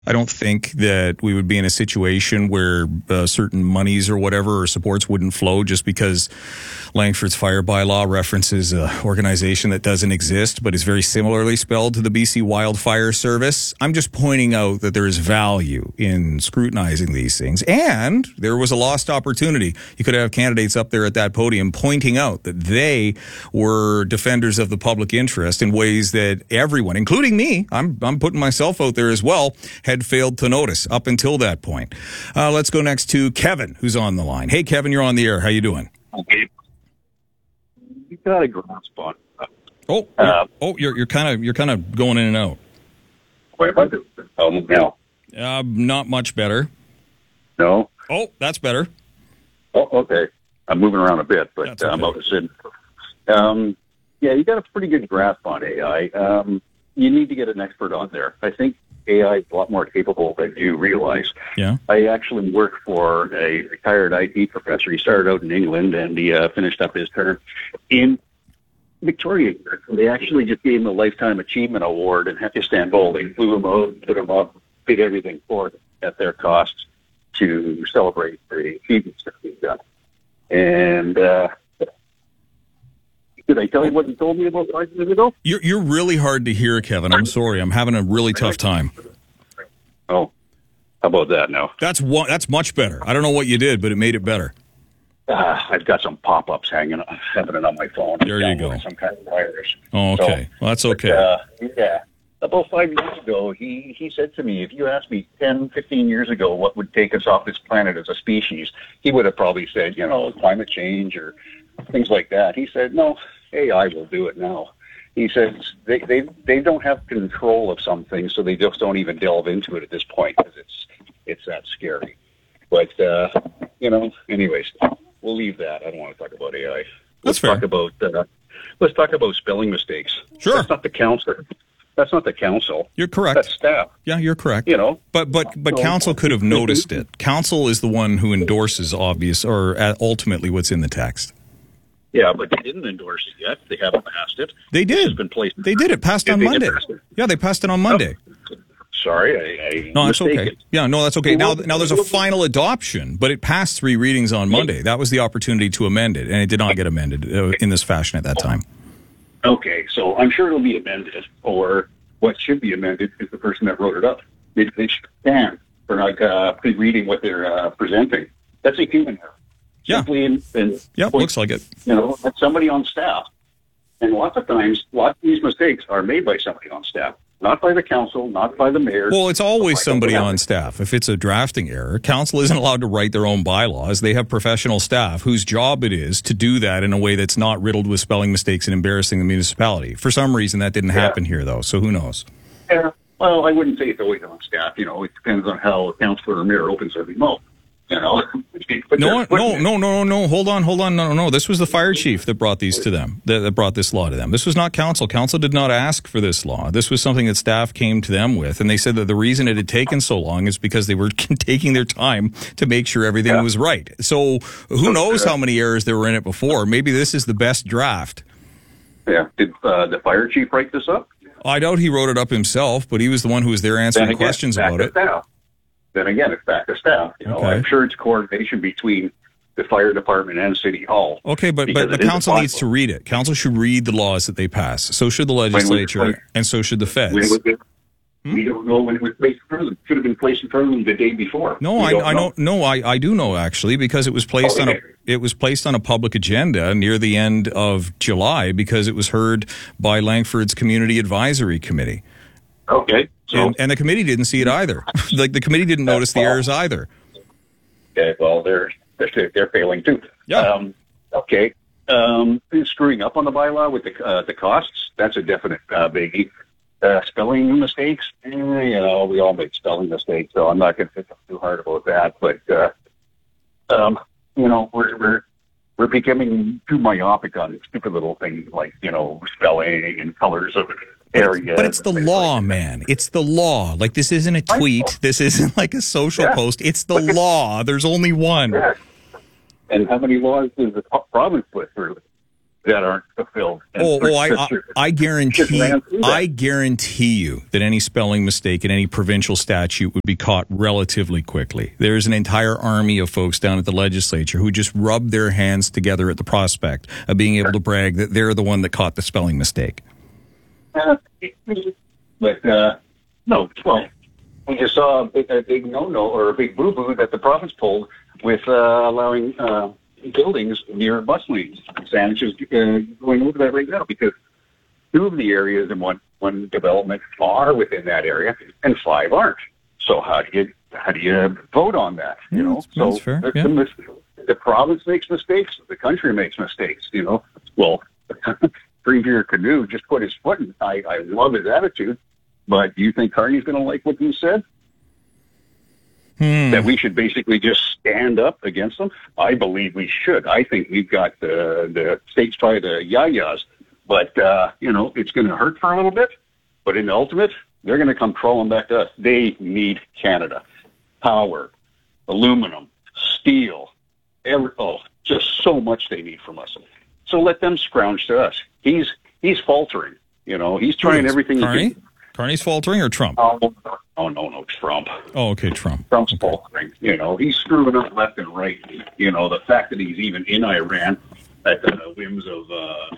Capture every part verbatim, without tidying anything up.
I don't think that we would be in a situation where uh, certain monies or whatever or supports wouldn't flow just because Langford's fire bylaw references an organization that doesn't exist but is very similarly spelled to the B C Wildfire Service. I'm just pointing out that there is value in scrutinizing these things. And there was a lost opportunity. You could have candidates up there at that podium pointing out that they were defenders of the public interest in ways that everyone, including me, I'm, I'm putting myself out there as well, had failed to notice up until that point. Uh, let's go next to Kevin, who's on the line. Hey, Kevin, you're on the air. How you doing? Okay. You got a grasp on. Oh, uh, you're, oh, you're you're kind of you're kind of going in and out. What about this? Oh, now? Uh, not much better. No. Oh, that's better. Oh, okay. I'm moving around a bit, but That's uh, okay. I'm noticing. Um, yeah, you got a pretty good grasp on A I. Um, you need to get an expert on there. I think A I is a lot more capable than you realize. Yeah. I actually work for a retired I T professor. He started out in England, and he uh, finished up his term in Victoria. They actually just gave him a Lifetime Achievement Award in Istanbul. They flew him out, put him up, did everything for it at their cost to celebrate the achievements that he's done. And uh, did I tell you what he told me about five years ago? You're you're really hard to hear, Kevin. I'm sorry. I'm having a really tough time. Oh, how about that now? That's one. That's much better. I don't know what you did, but it made it better. Uh, I've got some pop-ups hanging happening on my phone. There you go. Some kind of virus. Oh, okay. So, well, that's okay. But, uh, yeah. About five years ago, he, he said to me, if you asked me ten, fifteen years ago what would take us off this planet as a species, he would have probably said, you know, climate change or things like that. He said, no, A I will do it now. He says they, they, they don't have control of some things, so they just don't even delve into it at this point because it's, it's that scary. But, uh, you know, anyways, we'll leave that. I don't want to talk about A I. That's let's fair. talk about uh, let's talk about spelling mistakes. Sure. That's not the council. That's not the council. You're correct. That's staff. Yeah, you're correct. You know, but but but council could have noticed it. Council is the one who endorses obvious or uh, ultimately what's in the text. Yeah, but they didn't endorse it yet. They haven't passed it. They did. It's been placed. They did. It passed Did on they Monday. pass it? Yeah, they passed it on Monday. Oh, sorry, I, I No, that's mistaken. okay. Yeah, no, that's okay. Now, now there's a final adoption, but it passed three readings on Monday. That was the opportunity to amend it, and it did not get amended uh, in this fashion at that time. Okay, so I'm sure it'll be amended, or what should be amended is the person that wrote it up. They, they should stand for not uh, reading what they're uh, presenting. That's a human error. Yeah. Simply in, in Yeah, point, looks like it. You know, that's somebody on staff. And lots of times, lots of these mistakes are made by somebody on staff. Not by the council, not by the mayor. Well, it's always somebody on staff. If it's a drafting error, council isn't allowed to write their own bylaws. They have professional staff whose job it is to do that in a way that's not riddled with spelling mistakes and embarrassing the municipality. For some reason, that didn't Yeah. happen here, though, so who knows? Yeah, well, I wouldn't say it's always on staff. You know, it depends on how a councillor or mayor opens their mouth. You know, But No, they're putting no, it- no, no, no. Hold on, hold on. No, no, no. This was the fire chief that brought these to them, that, that brought this law to them. This was not council. Council did not ask for this law. This was something that staff came to them with, and they said that the reason it had taken so long is because they were taking their time to make sure everything Yeah. was right. So who knows how many errors there were in it before? Maybe this is the best draft. Yeah. Did uh, the fire chief write this up? I doubt he wrote it up himself, but he was the one who was there answering Then again, questions back about to it. Staff. Then again, it's back to staff. You know, Okay. I'm sure it's coordination between the fire department and city hall. Okay, but, because but the it is a council needs bylaw. to read it. Council should read the laws that they pass. So should the was it legislature, placed? and so should the feds. When it was, Hmm? We don't know when it was placed in front of them. Should have been placed in front of them the day before. No, We I, don't I know. No, I, I do know actually because it was placed on a Okay. it was placed on a public agenda near the end of July because it was heard by Langford's Community Advisory Committee, Okay. So, and, and the committee didn't see it either. Like the committee didn't notice the errors either. okay, well, they're, they're, they're failing too. Yeah. Um, okay. Um, screwing up on the bylaw with the, uh, the costs, that's a definite uh, biggie. Uh, spelling mistakes, eh, you know, we all make spelling mistakes, so I'm not going to think too hard about that. But, uh, um, you know, we're, we're, we're becoming too myopic on stupid little things like, you know, spelling and colors of areas. But it's the law, man. It's the law. Like this isn't a tweet. This isn't like a social Yeah. post. It's the law. There's only one. Yeah. And how many laws does the pro- province put through? that aren't fulfilled. And Oh, oh I, I, I guarantee, I that. guarantee you that any spelling mistake in any provincial statute would be caught relatively quickly. There's an entire army of folks down at the legislature who just rub their hands together at the prospect of being able to brag that they're the one that caught the spelling mistake. Uh, but uh, no, well, we just saw a big, a big no-no or a big boo-boo that the province pulled with uh, allowing uh, buildings near bus lanes. Saanich is uh, going over that right now because two of the areas in one, one development are within that area and five aren't. So how do you how do you vote on that? You Yeah, know, that's- so that's fair, the, yeah. the, the province makes mistakes, the country makes mistakes. You know, well, Premier Canoe just put his foot in. I, I love his attitude, but do you think Carney's going to like what he said? Hmm. That we should basically just stand up against them? I believe we should. I think we've got the the states by the yayas, but uh, you know it's going to hurt for a little bit. But in the ultimate, they're going to come crawling back to us. They need Canada, power, aluminum, steel, every, oh, just so much they need from us. So let them scrounge to us. He's he's faltering. You know, he's trying everything Carney? he can. Carney's faltering or Trump? Oh, oh no, no, Trump. Oh, okay, Trump. Trump's faltering. You know, he's screwing up left and right. You know, the fact that he's even in Iran at the whims of uh,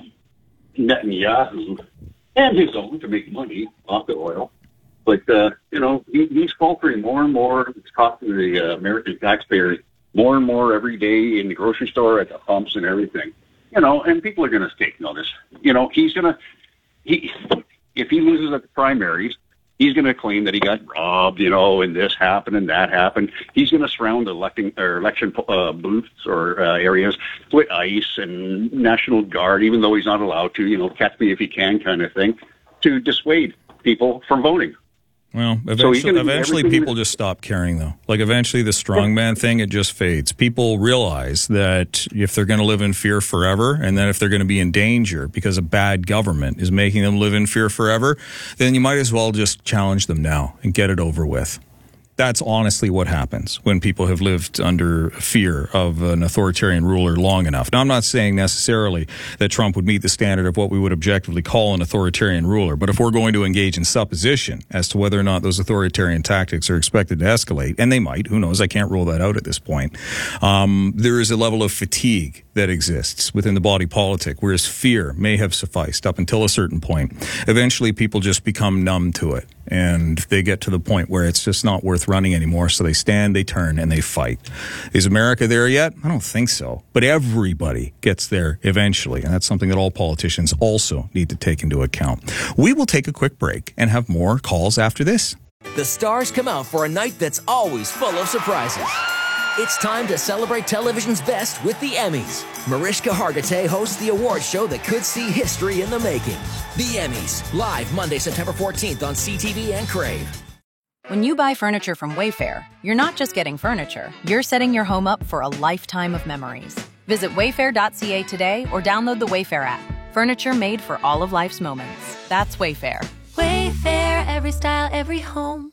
Netanyahu and his own to make money off the oil. But, uh, you know, he, he's faltering more and more. It's costing the uh, American taxpayers more and more every day in the grocery store, at the pumps and everything. You know, and people are going to take notice. You know, he's going to, he, if he loses at the primaries, he's going to claim that he got robbed, you know, and this happened and that happened. He's going to surround electing or election uh, booths or uh, areas with ICE and National Guard, even though he's not allowed to, you know, catch me if he can kind of thing, to dissuade people from voting. Well, So he's eventually, gonna do eventually everything people that- just stop caring, though. Like, eventually the strongman thing, it just fades. People realize that if they're going to live in fear forever, and then if they're going to be in danger because a bad government is making them live in fear forever, then you might as well just challenge them now and get it over with. That's honestly what happens when people have lived under fear of an authoritarian ruler long enough. Now, I'm not saying necessarily that Trump would meet the standard of what we would objectively call an authoritarian ruler, but if we're going to engage in supposition as to whether or not those authoritarian tactics are expected to escalate, and they might, who knows, I can't rule that out at this point, um, there is a level of fatigue that exists within the body politic, whereas fear may have sufficed up until a certain point. Eventually, people just become numb to it, and they get to the point where it's just not worth running anymore, so they stand, they turn, and they fight. Is America there yet? I don't think so. But everybody gets there eventually, and that's something that all politicians also need to take into account. We will take a quick break and have more calls after this. The stars come out for a night that's always full of surprises. It's time to celebrate television's best with the Emmys. Mariska Hargitay hosts the award show that could see history in the making. The Emmys, live Monday, September fourteenth on C T V and Crave. When you buy furniture from Wayfair, you're not just getting furniture, you're setting your home up for a lifetime of memories. Visit wayfair dot c a today or download the Wayfair app. Furniture made for all of life's moments. That's Wayfair. Wayfair, every style, every home.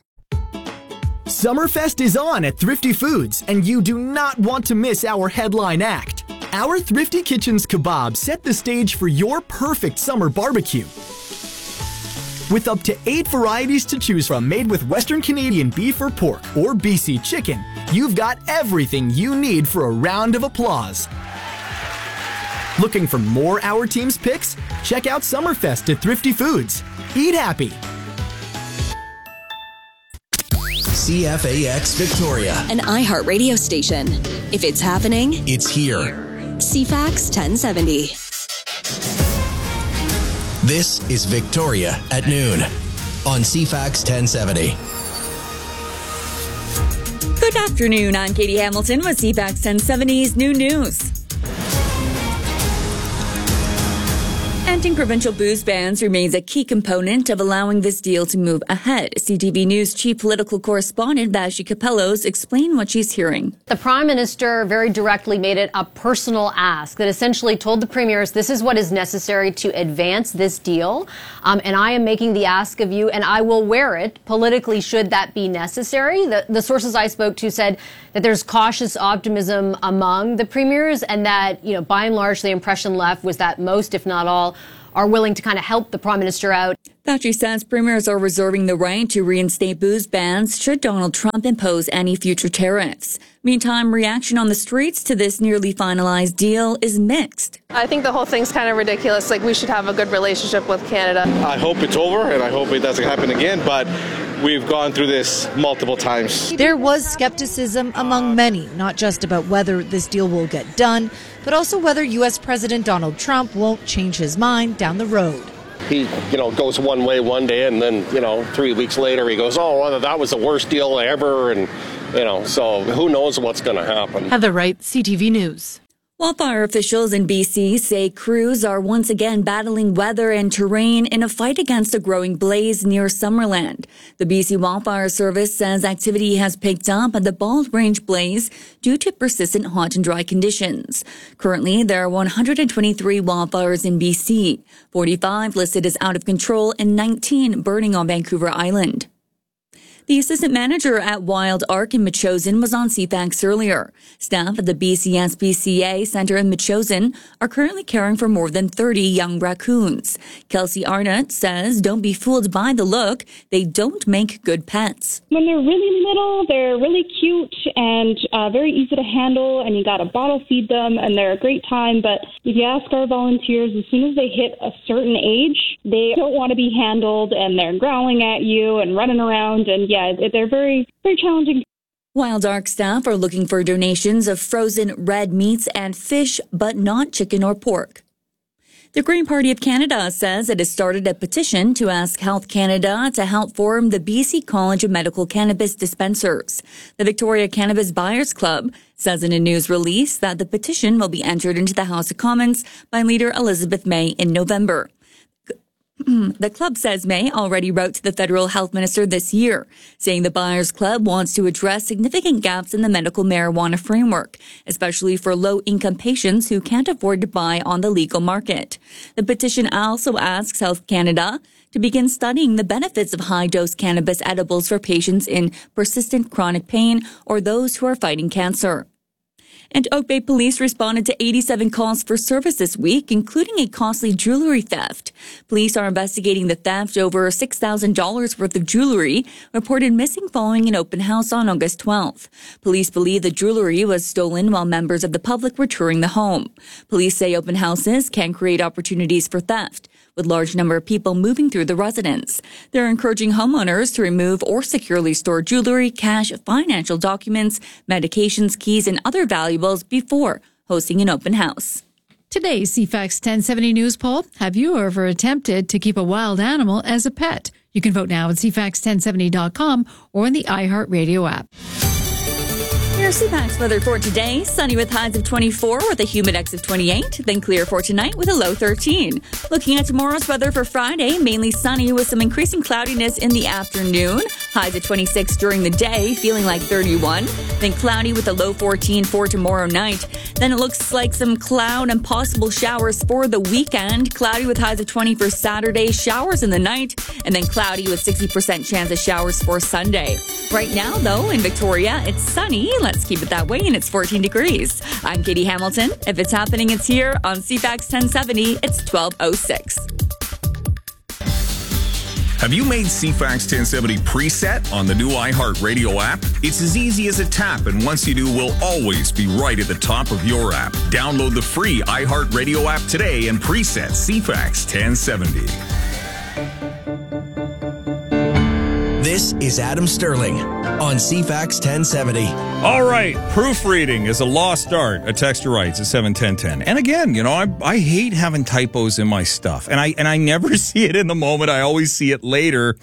Summerfest is on at Thrifty Foods, and you do not want to miss our headline act. Our Thrifty Kitchens kebabs set the stage for your perfect summer barbecue. With up to eight varieties to choose from made with Western Canadian beef or pork or B C chicken, you've got everything you need for a round of applause. Looking for more Our Team's picks? Check out Summerfest at Thrifty Foods. Eat happy. C F A X Victoria. An iHeart radio station. If it's happening, It's here. C FAX ten seventy. This is Victoria at noon on C FAX ten seventy. Good afternoon. I'm Katie Hamilton with C FAX ten seventy's New News. Ending provincial booze bans remains a key component of allowing this deal to move ahead. C T V News chief political correspondent Vashi Capellos explained what she's hearing. The Prime Minister very directly made it a personal ask that essentially told the premiers this is what is necessary to advance this deal. Um, and I am making the ask of you, and I will wear it politically should that be necessary. The, the sources I spoke to said that there's cautious optimism among the premiers, and that, you know, by and large, the impression left was that most, if not all, are willing to kind of help the Prime Minister out. Vashi says premiers are reserving the right to reinstate booze bans should Donald Trump impose any future tariffs. Meantime, reaction on the streets to this nearly finalized deal is mixed. I think the whole thing's kind of ridiculous. Like, we should have a good relationship with Canada. I hope it's over, and I hope it doesn't happen again, but we've gone through this multiple times. There was skepticism among many, not just about whether this deal will get done, but also whether U S President Donald Trump won't change his mind down the road. He, you know, goes one way one day, and then, you know, three weeks later he goes, oh, well, that was the worst deal ever, and, you know, so who knows what's going to happen. Heather Wright, C T V News. Wildfire officials in B C say crews are once again battling weather and terrain in a fight against a growing blaze near Summerland. The B C Wildfire Service says activity has picked up at the Bald Range blaze due to persistent hot and dry conditions. Currently, there are one hundred twenty-three wildfires in B C, forty-five listed as out of control, and nineteen burning on Vancouver Island. The assistant manager at Wild Ark in Metchosin was on C FAX earlier. Staff at the B C S P C A Centre in Metchosin are currently caring for more than thirty young raccoons. Kelsey Arnott says don't be fooled by the look. They don't make good pets. When they're really little, they're really cute and uh, very easy to handle, and you got to bottle feed them, and they're a great time. But if you ask our volunteers, as soon as they hit a certain age, they don't want to be handled, and they're growling at you and running around, and yeah, they're very, very challenging. Wild Ark staff are looking for donations of frozen red meats and fish, but not chicken or pork. The Green Party of Canada says it has started a petition to ask Health Canada to help form the B C College of Medical Cannabis Dispensers. The Victoria Cannabis Buyers Club says in a news release that the petition will be entered into the House of Commons by Leader Elizabeth May in November. The club says May already wrote to the federal health minister this year, saying the Buyers Club wants to address significant gaps in the medical marijuana framework, especially for low-income patients who can't afford to buy on the legal market. The petition also asks Health Canada to begin studying the benefits of high-dose cannabis edibles for patients in persistent chronic pain or those who are fighting cancer. And Oak Bay Police responded to eighty-seven calls for service this week, including a costly jewelry theft. Police are investigating the theft over six thousand dollars worth of jewelry reported missing following an open house on August twelfth. Police believe the jewelry was stolen while members of the public were touring the home. Police say open houses can create opportunities for theft, with large number of people moving through the residence. They're encouraging homeowners to remove or securely store jewelry, cash, financial documents, medications, keys, and other valuables before hosting an open house. Today's C FAX ten seventy News Poll: have you ever attempted to keep a wild animal as a pet? You can vote now at C FAX ten seventy dot com or in the iHeartRadio app. Here's C FAX weather for today. Sunny with highs of twenty-four with a humid X of twenty-eight. Then clear for tonight with a low thirteen. Looking at tomorrow's weather for Friday, mainly sunny with some increasing cloudiness in the afternoon. Highs of twenty-six during the day, feeling like thirty-one. Then cloudy with a low fourteen for tomorrow night. Then it looks like some cloud and possible showers for the weekend. Cloudy with highs of twenty for Saturday, showers in the night. And then cloudy with sixty percent chance of showers for Sunday. Right now, though, in Victoria, it's sunny. Let's keep it that way, and it's fourteen degrees. I'm Katie Hamilton. If it's happening, it's here on C FAX ten seventy. It's twelve oh six. Have you made C FAX ten seventy preset on the new iHeartRadio app? It's as easy as a tap, and once you do, we'll always be right at the top of your app. Download the free iHeartRadio app today and preset C FAX ten seventy. This This is Adam Sterling on C FAX ten seventy. All right, proofreading is a lost art. A texter writes at seven ten ten. And again, you know, I I hate having typos in my stuff, and I and I never see it in the moment. I always see it later.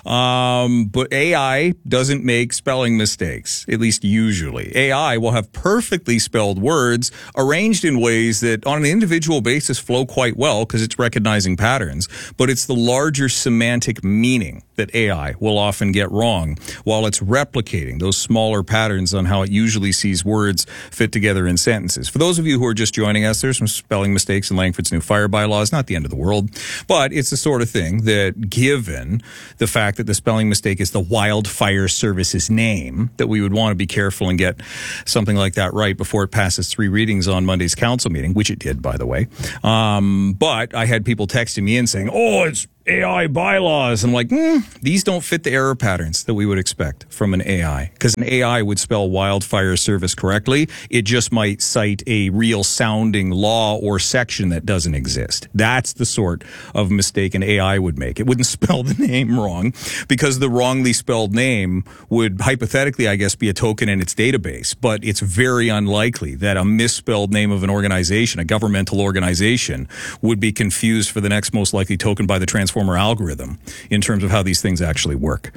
Um, but A I doesn't make spelling mistakes, at least usually. A I will have perfectly spelled words arranged in ways that, on an individual basis, flow quite well because it's recognizing patterns. But it's the larger semantic meaning that A I will often get wrong while it's replicating those smaller patterns on how it usually sees words fit together in sentences. For those of you who are just joining us, there's some spelling mistakes in Langford's new fire bylaw. It's not the end of the world, but it's the sort of thing that, given the fact that the spelling mistake is the Wildfire Service's name, that we would want to be careful and get something like that right before it passes three readings on Monday's council meeting, which it did, by the way. Um, but I had people texting me in saying, oh, it's A I bylaws. I'm like, mm, these don't fit the error patterns that we would expect from an A I, because an A I would spell Wildfire Service correctly. It just might cite a real sounding law or section that doesn't exist. That's the sort of mistake an A I would make. It wouldn't spell the name wrong, because the wrongly spelled name would hypothetically, I guess, be a token in its database. But it's very unlikely that a misspelled name of an organization, a governmental organization, would be confused for the next most likely token by the transformer algorithm in terms of how these things actually work.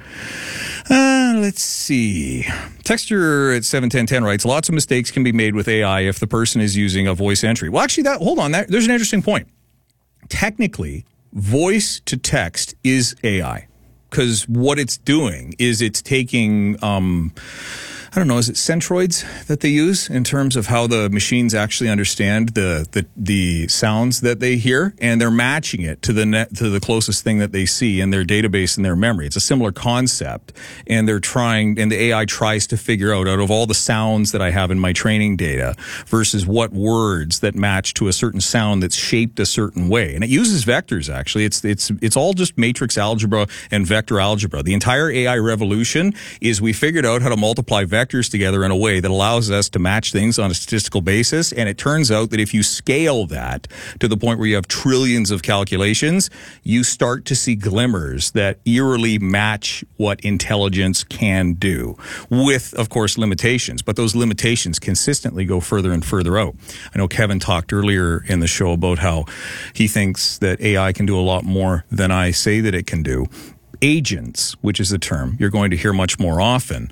Uh, let's see. Texture at seven ten ten writes, lots of mistakes can be made with A I if the person is using a voice entry. Well, actually, that hold on. That, there's an interesting point. Technically, voice to text is A I, because what it's doing is it's taking... Um, I don't know, is it centroids that they use in terms of how the machines actually understand the the, the sounds that they hear, and they're matching it to the net, to the closest thing that they see in their database and their memory. It's a similar concept, and they're trying, and the A I tries to figure out, out of all the sounds that I have in my training data versus what words that match to a certain sound that's shaped a certain way. And it uses vectors, actually. It's it's it's all just matrix algebra and vector algebra. The entire A I revolution is we figured out how to multiply vectors vectors together in a way that allows us to match things on a statistical basis. And it turns out that if you scale that to the point where you have trillions of calculations, you start to see glimmers that eerily match what intelligence can do, with, of course, limitations. But those limitations consistently go further and further out. I know Kevin talked earlier in the show about how he thinks that A I can do a lot more than I say that it can do. Agents, which is a term you're going to hear much more often,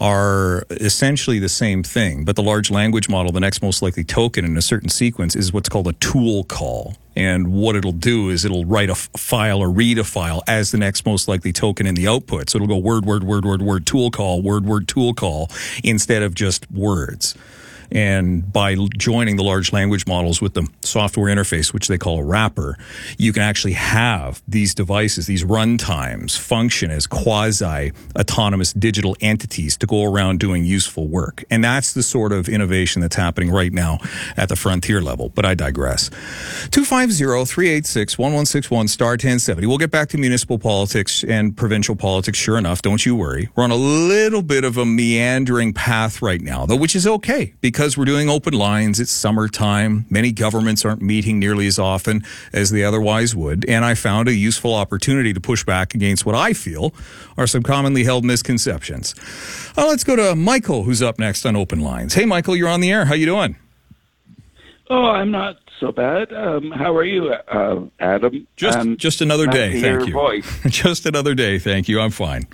are essentially the same thing. But the large language model, the next most likely token in a certain sequence, is what's called a tool call. And what it'll do is it'll write a f- file or read a file as the next most likely token in the output. So it'll go word, word, word, word, word, tool call, word, word, tool call, instead of just words. And by joining the large language models with the software interface, which they call a wrapper, you can actually have these devices, these runtimes, function as quasi-autonomous digital entities to go around doing useful work. And that's the sort of innovation that's happening right now at the frontier level. But I digress. two five zero, three eight six, one one six one, star ten seventy. We'll get back to municipal politics and provincial politics, sure enough. Don't you worry. We're on a little bit of a meandering path right now, though, which is okay, because we're doing open lines. It's summertime. Many governments aren't meeting nearly as often as they otherwise would. And I found a useful opportunity to push back against what I feel are some commonly held misconceptions. Uh, let's go to Michael, who's up next on Open Lines. Hey, Michael, you're on the air. How you doing? Oh, I'm not so bad. Um, how are you, uh, Adam? Just, um, just another day. Thank you. Voice. Just another day. Thank you. I'm fine.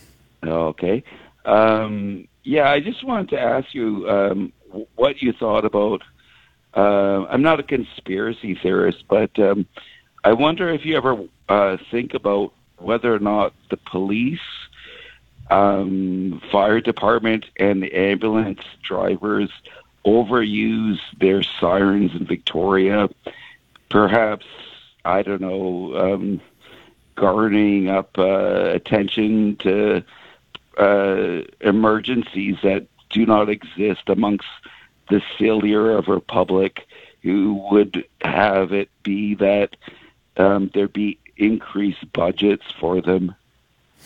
Okay. Um, yeah, I just wanted to ask you, um, what you thought about, uh, I'm not a conspiracy theorist, but um, I wonder if you ever uh, think about whether or not the police, um, fire department, and the ambulance drivers overuse their sirens in Victoria, perhaps, I don't know, um, garnering up uh, attention to uh, emergencies that do not exist amongst the sillier of our public, who would have it be that um, there be increased budgets for them.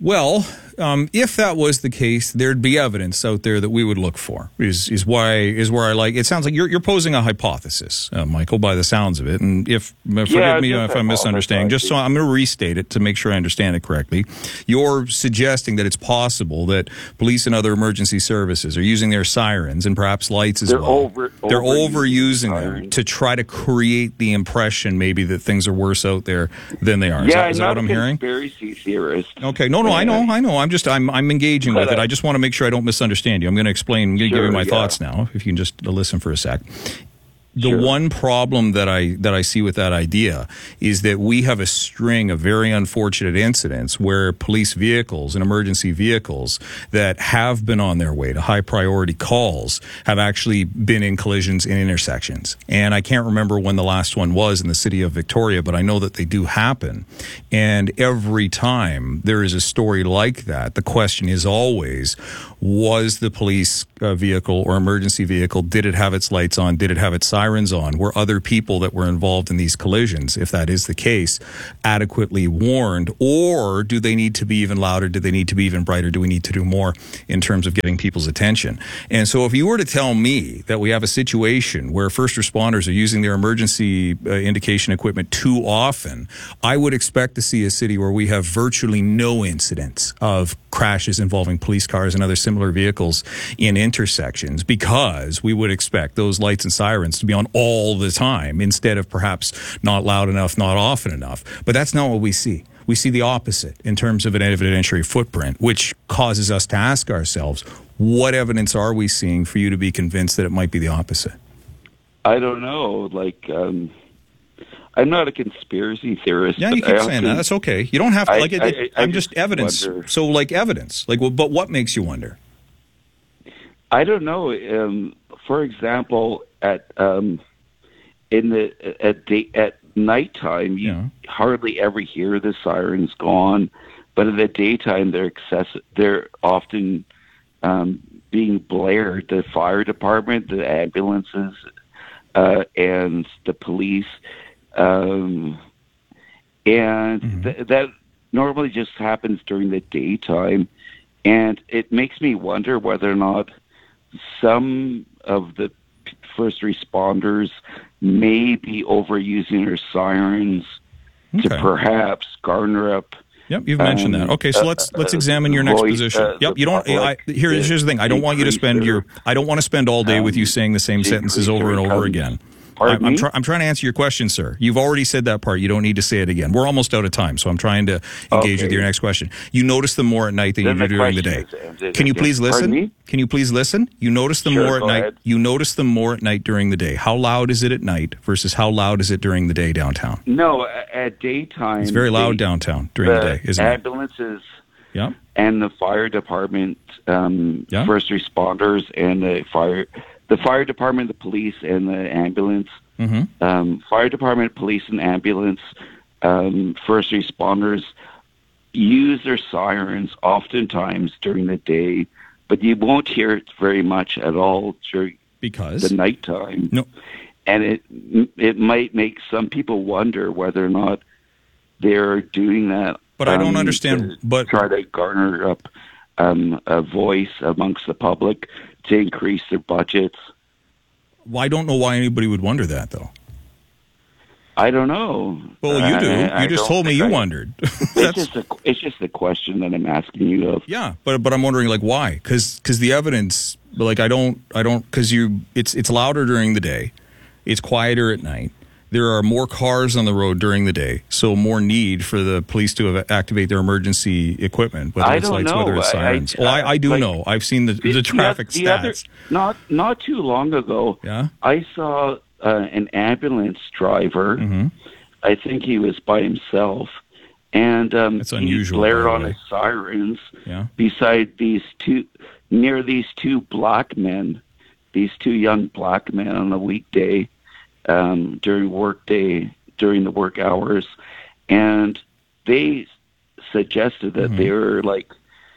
Well, um, if that was the case, there'd be evidence out there that we would look for. Is is why is where I like. It sounds like you're you're posing a hypothesis, uh, Michael, by the sounds of it. And if forgive Yeah, me just if I'm misunderstanding, just so I'm going to restate it to make sure I understand it correctly. You're suggesting that it's possible that police and other emergency services are using their sirens and perhaps lights as They're well. over- They're overusing overusing them to try to create the impression maybe that things are worse out there than they are. Is Yeah, that, is that I'm what not I'm a hearing? conspiracy theorist. Okay, no, no, I know, I know. I'm just, I'm, I'm engaging with But, it. uh, I just want to make sure I don't misunderstand you. I'm going to explain. I'm going to give Sure, you my yeah. thoughts now. If you can just listen for a sec. The Sure. one problem that I that I see with that idea is that we have a string of very unfortunate incidents where police vehicles and emergency vehicles that have been on their way to high priority calls have actually been in collisions in intersections. And I can't remember when the last one was in the city of Victoria, but I know that they do happen. And every time there is a story like that, the question is always, was the police uh, vehicle or emergency vehicle, did it have its lights on? Did it have its sirens on? Were other people that were involved in these collisions, if that is the case, adequately warned? Or do they need to be even louder? Do they need to be even brighter? Do we need to do more in terms of getting people's attention? And so if you were to tell me that we have a situation where first responders are using their emergency uh, indication equipment too often, I would expect to see a city where we have virtually no incidents of crashes involving police cars and other similar vehicles in intersections, because we would expect those lights and sirens to be on all the time instead of perhaps not loud enough, not often enough. But that's not what we see. We see the opposite in terms of an evidentiary footprint, which causes us to ask ourselves, what evidence are we seeing for you to be convinced that it might be the opposite? I don't know. Like, um, I'm not a conspiracy theorist. Yeah, you but keep I saying often- that. That's okay. You don't have to, I- like, it, I- it- I I'm just, just evidence. wonder. So, like, evidence. Like, well, but what makes you wonder? I don't know. Um, for example, at um, in the at day, at nighttime, you Yeah. hardly ever hear the sirens go on, but in the daytime, they're excessive. They're often um, being blared. The fire department, the ambulances, uh, and the police, um, and Mm-hmm. th- that normally just happens during the daytime, and it makes me wonder whether or not some of the p- first responders may be overusing their sirens to Okay. perhaps garner up. Yep, you've mentioned um, that. Okay, so uh, let's let's uh, examine your next voice, position. uh, Yep, the you don't. I, public here, to here's the thing. I don't want you to increase spend their, your. I don't want to spend all day with you um, saying the same sentences increase over and their over incomes. again. Pardon I'm, I'm, me? try, I'm trying to answer your question, sir. You've already said that part. You don't need to say it again. We're almost out of time, so I'm trying to engage Okay. with your next question. You notice them more at night than Then you do the during the day. question is- Can you please Pardon listen? me? Can you please listen? You notice them Sure, more at go night. ahead. You notice them more at night during the day. How loud is it at night versus how loud is it during the day downtown? No, a- at daytime. It's very loud they- downtown during the day, isn't it? ambulances Yeah. and the fire department, um, Yeah. first responders, and the fire, the fire department, the police, and the ambulance. Mm-hmm. Um, fire department, police, and ambulance, um, first responders use their sirens oftentimes during the day, but you won't hear it very much at all during Because the nighttime. No. And it it might make some people wonder whether or not they're doing that. But I don't um, understand- to but- try to garner up um, a voice amongst the public to increase their budgets. Well, I don't know why anybody would wonder that, though. I don't know. Well, you do. I- I you just don't told me think you I- wondered. It's just a it's just a question that I'm asking you of. Yeah, but but I'm wondering like why? Because the evidence, like I don't I don't because you it's it's louder during the day, it's quieter at night. There are more cars on the road during the day, so more need for the police to have- activate their emergency equipment, whether I it's don't lights, know. whether it's I- I- sirens. well, I, I do like, know. I've seen the, the, The- traffic the other- stats. not not too long ago, Yeah? I saw uh, an ambulance driver. Mm-hmm. I think he was by himself, and um, That's unusual, he blared by the on way. his sirens Yeah. beside these two, near these two black men, these two young black men on a weekday um, during work day, during the work hours, and they suggested that Mhm. they were like,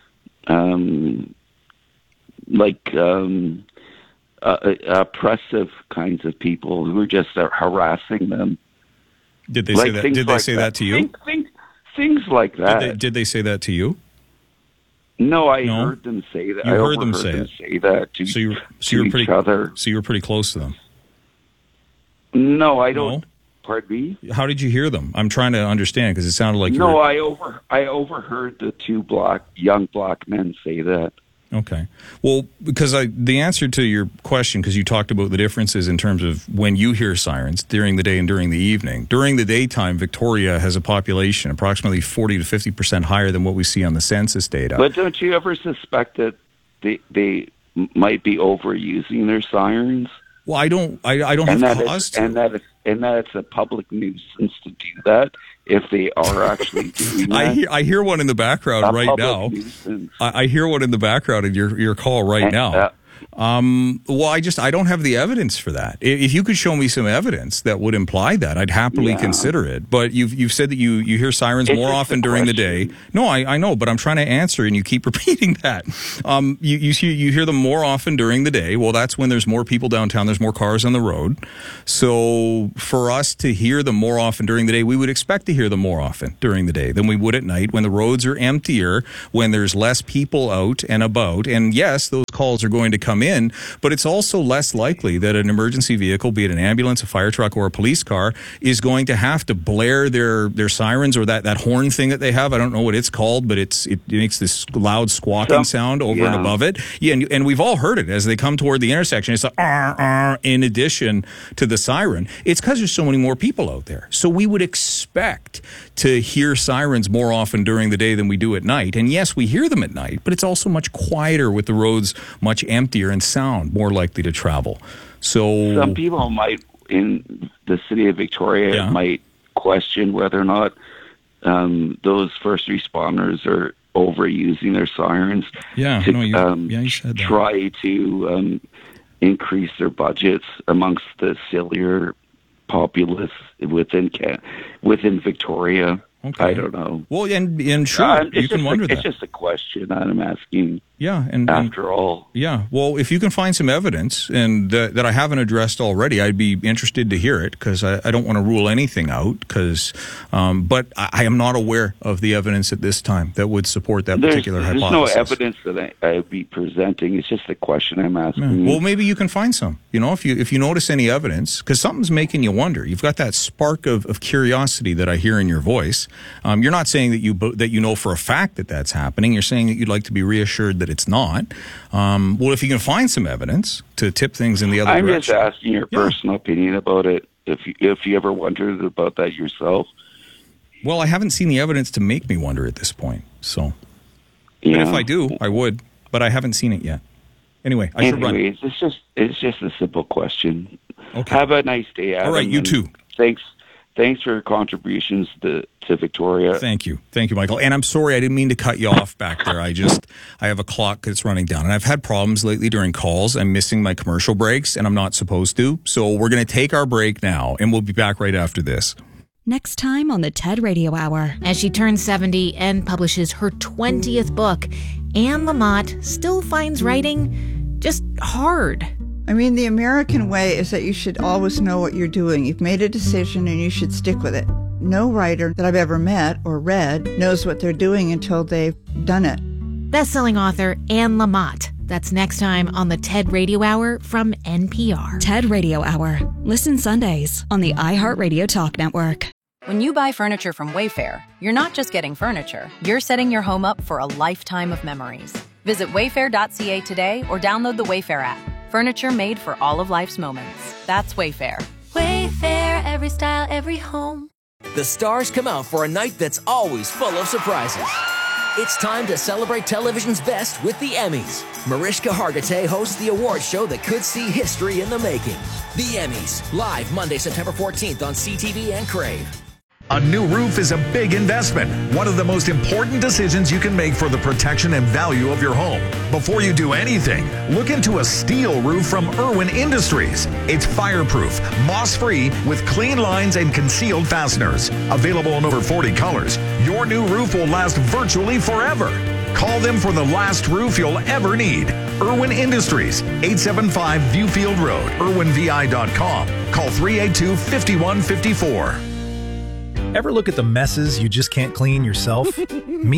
um, like um, uh, oppressive kinds of people who were just uh, harassing them. Did they Like say that? things Did they like say that, to you? Think, think, things like that. Did they, did they say that to you? No, I No? heard them say that. You I heard them overheard say them it. say that to, So you, so to you were each pretty, other. So you were pretty close to them. No, I don't. Pardon me? How did you hear them? I'm trying to understand because it sounded like you No, were... I over I overheard the two black young black men say that. Okay. Well, because I the answer to your question, because you talked about the differences in terms of when you hear sirens during the day and during the evening. During the daytime, Victoria has a population approximately forty to fifty percent higher than what we see on the census data. But don't you ever suspect that they they might be overusing their sirens? Well, I don't. I, I don't and have that cause it's, to. and that it's, and that it's a public nuisance to do that if they are actually doing that. I hear, I hear one in the background A right public now. nuisance. I, I hear one in the background in your your call right And, now. uh, Um, well, I just I don't have the evidence for that. I- If you could show me some evidence that would imply that, I'd happily Yeah. consider it. But you've you've said that you, you hear sirens It's more just often a during the question. day. No, I, I know, but I'm trying to answer, and you keep repeating that. Um, you you see, you hear them more often during the day. Well, that's when there's more people downtown. There's more cars on the road. So for us to hear them more often during the day, we would expect to hear them more often during the day than we would at night when the roads are emptier, when there's less people out and about. And yes, those calls are going to come in, but it's also less likely that an emergency vehicle, be it an ambulance, a fire truck, or a police car, is going to have to blare their, their sirens or that, that horn thing that they have. I don't know what it's called, but it's it makes this loud squawking Some- sound over yeah. and above it. Yeah, and, and we've all heard it as they come toward the intersection. It's like, "Arr, arr," in addition to the siren. It's because there's so many more people out there. So we would expect to hear sirens more often during the day than we do at night. And yes, we hear them at night, but it's also much quieter with the roads much emptier and sound more likely to travel. So Some people might in the city of Victoria Yeah. might question whether or not um, those first responders are overusing their sirens Yeah, to no, you- um, yeah, you said that. try to um, increase their budgets amongst the sillier populace within Ca- within Victoria. Okay. I don't know. Well, and and sure, Um, it's you can just wonder a, that. It's just a question that I'm asking. Yeah, and, and after all, yeah. Well, if you can find some evidence and that, that I haven't addressed already, I'd be interested to hear it because I, I don't want to rule anything out. Because, um, but I, I am not aware of the evidence at this time that would support that there's, particular there's no hypothesis. evidence that I, I'd be presenting. It's just a question I'm asking. Yeah. Well, maybe you can find some. You know, if you if you notice any evidence, because something's making you wonder. You've got that spark of, of curiosity that I hear in your voice. Um, you're not saying that you bo- that you know for a fact that that's happening. You're saying that you'd like to be reassured that it's not. Um, well, if you can find some evidence to tip things in the other I'm direction. just asking your Yeah. personal opinion about it. If you, if you ever wondered about that yourself. Well, I haven't seen the evidence to make me wonder at this point. So, Yeah. but if I do, I would. But I haven't seen it yet. Anyway, I should run. Anyways, it's just it's just a simple question. Okay. Have a nice day, Adam. All right, you and too. Thanks. Thanks for your contributions to, to Victoria. Thank you. Thank you, Michael. And I'm sorry, I didn't mean to cut you off back there. I just, I have a clock that's running down. And I've had problems lately during calls. I'm missing my commercial breaks, and I'm not supposed to. So we're going to take our break now, and we'll be back right after this. Next time on the TED Radio Hour. As she turns seventy and publishes her twentieth book, Anne Lamott still finds writing just hard. I mean, the American way is that you should always know what you're doing. You've made a decision and you should stick with it. No writer that I've ever met or read knows what they're doing until they've done it. Best-selling author Anne Lamott. That's next time on the TED Radio Hour from N P R. TED Radio Hour. Listen Sundays on the iHeartRadio Talk Network. When you buy furniture from Wayfair, you're not just getting furniture. You're setting your home up for a lifetime of memories. Visit wayfair dot c a today or download the Wayfair app. Furniture made for all of life's moments. That's Wayfair. Wayfair, every style, every home. The stars come out for a night that's always full of surprises. It's time to celebrate television's best with the Emmys. Mariska Hargitay hosts the award show that could see history in the making. The Emmys, live Monday, September fourteenth on C T V and Crave. A new roof is a big investment, one of the most important decisions you can make for the protection and value of your home. Before you do anything, look into a steel roof from Irwin Industries. It's fireproof, moss-free, with clean lines and concealed fasteners. Available in over forty colors, your new roof will last virtually forever. Call them for the last roof you'll ever need. Irwin Industries, eight seven five Viewfield Road, irwin v i dot com. Call three eight two, five one five four. Ever look at the messes you just can't clean yourself? Meet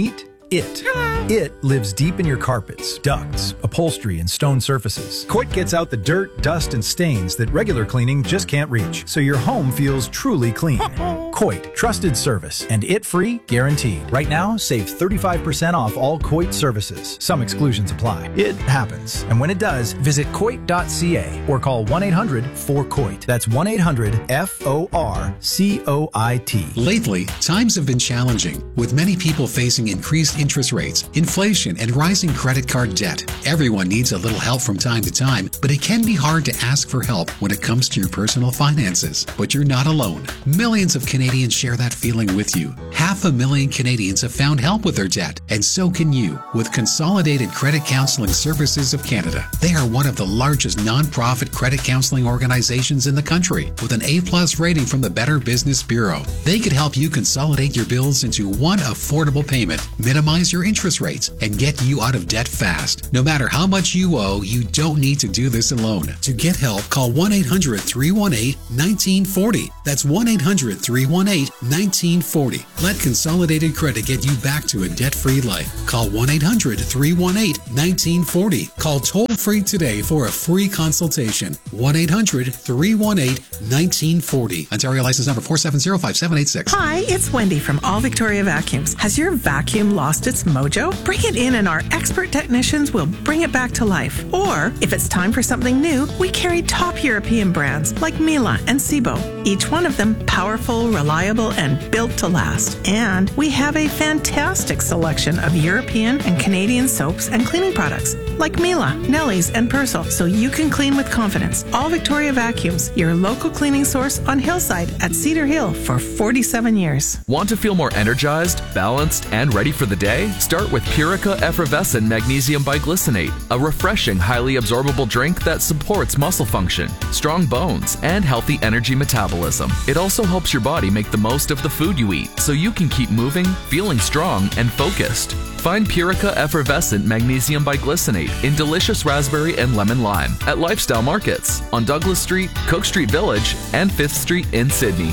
It. It lives deep in your carpets, ducts, upholstery, and stone surfaces. Coit gets out the dirt, dust, and stains that regular cleaning just can't reach, so your home feels truly clean. Coit, trusted service, and it-free guaranteed. Right now, save thirty-five percent off all Coit services. Some exclusions apply. It happens. And when it does, visit coit dot c a or call one eight hundred four coit. That's one eight hundred F O R C O I T. Lately, times have been challenging, with many people facing increased interest rates, inflation, and rising credit card debt. Everyone needs a little help from time to time, but it can be hard to ask for help when it comes to your personal finances. But you're not alone. Millions of Canadians share that feeling with you. Half a million Canadians have found help with their debt, and so can you with Consolidated Credit Counseling Services of Canada. They are one of the largest non-profit credit counseling organizations in the country, with an A-plus rating from the Better Business Bureau. They could help you consolidate your bills into one affordable payment, minimize your interest rates, and get you out of debt fast. No matter how much you owe, you don't need to do this alone. To get help, call one eight hundred three one eight one nine four zero. That's one eight hundred three one eight one nine four zero. Let Consolidated Credit get you back to a debt-free life. Call one eight hundred three one eight one nine four zero. Call toll-free today for a free consultation. one eight hundred three one eight one nine four zero. Ontario license number four seven zero five seven eight six. Hi, it's Wendy from All Victoria Vacuums. Has your vacuum lost its mojo? Bring it in and our expert technicians will bring it back to life. Or, if it's time for something new, we carry top European brands like Miele and Sebo. Each one of them powerful, reliable, and built to last. And we have a fantastic selection of European and Canadian soaps and cleaning products like Miele, Nelly's, and Persil, so you can clean with confidence. All Victoria Vacuums, your local cleaning source on Hillside at Cedar Hill for forty-seven years. Want to feel more energized, balanced, and ready for the day? Start with Purica Effervescent Magnesium Biglycinate, a refreshing, highly absorbable drink that supports muscle function, strong bones, and healthy energy metabolism. It also helps your body make the most of the food you eat, so you can keep moving, feeling strong, and focused. Find Purica Effervescent Magnesium Biglycinate in delicious raspberry and lemon lime at Lifestyle Markets on Douglas Street, Cook Street Village, and fifth Street in Sydney.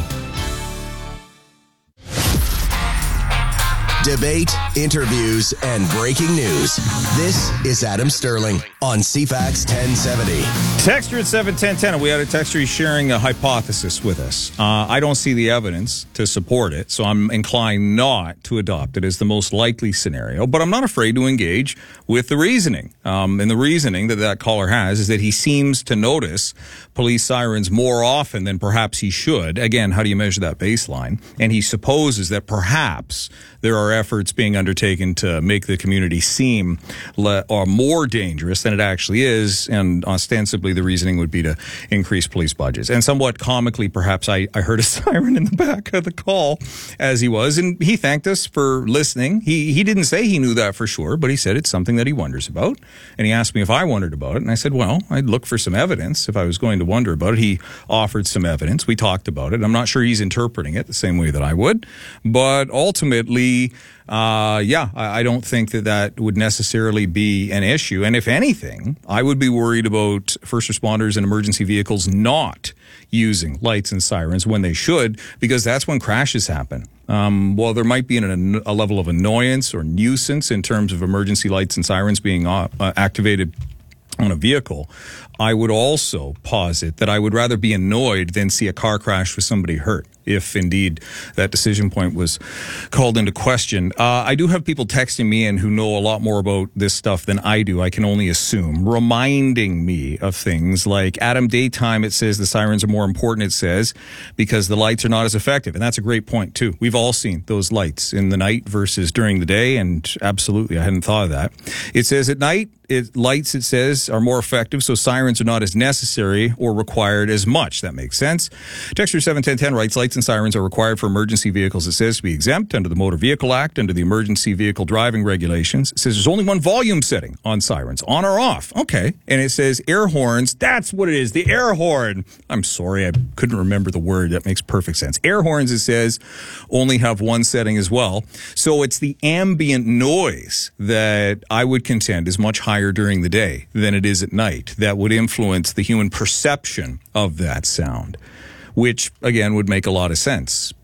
Debate, interviews, and breaking news. This is Adam Sterling on C FAX ten seventy. Texter at seven ten ten. We had a texter who's sharing a hypothesis with us. Uh, I don't see the evidence to support it, so I'm inclined not to adopt it as the most likely scenario, but I'm not afraid to engage with the reasoning. Um, and the reasoning that that caller has is that he seems to notice police sirens more often than perhaps he should. Again, how do you measure that baseline? And he supposes that perhaps there are efforts being undertaken to make the community seem le- or more dangerous than it actually is, and ostensibly the reasoning would be to increase police budgets. And somewhat comically, perhaps, I, I heard a siren in the back of the call as he was, and he thanked us for listening. He he didn't say he knew that for sure, but he said it's something that he wonders about. And he asked me if I wondered about it, and I said, well, I'd look for some evidence if I was going to wonder about it. He offered some evidence. We talked about it. I'm not sure he's interpreting it the same way that I would, but ultimately, Uh, yeah, I, I don't think that that would necessarily be an issue. And if anything, I would be worried about first responders and emergency vehicles not using lights and sirens when they should, because that's when crashes happen. Um, while there might be an, a level of annoyance or nuisance in terms of emergency lights and sirens being uh, activated on a vehicle, I would also posit that I would rather be annoyed than see a car crash with somebody hurt, if indeed that decision point was called into question. Uh, I do have people texting me in who know a lot more about this stuff than I do, I can only assume, reminding me of things like, Adam, daytime, it says the sirens are more important, it says, because the lights are not as effective. And that's a great point, too. We've all seen those lights in the night versus during the day, and absolutely, I hadn't thought of that. It says at night, it, lights, it says, are more effective, so sirens are not as necessary or required as much. That makes sense. Texter seven ten ten writes, lights and sirens are required for emergency vehicles, it says, to be exempt under the Motor Vehicle Act, under the Emergency Vehicle Driving Regulations. It says there's only one volume setting on sirens, on or off. Okay. And it says air horns, that's what it is, the air horn. I'm sorry, I couldn't remember the word. That makes perfect sense. Air horns, it says, only have one setting as well. So it's the ambient noise that I would contend is much higher during the day than it is at night that would influence the human perception of that sound, which, again, would make a lot of sense.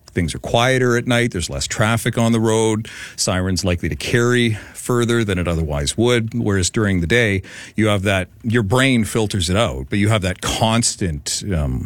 Things are quieter at night. There's less traffic on the road. Sirens likely to carry further than it otherwise would. Whereas during the day, you have that, your brain filters it out, but you have that constant um,